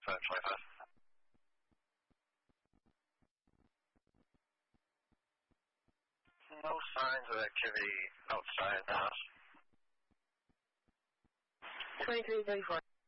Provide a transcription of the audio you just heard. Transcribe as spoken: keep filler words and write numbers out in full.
twenty-five, twenty-five. No signs of activity outside the house. twenty-three thirty-four.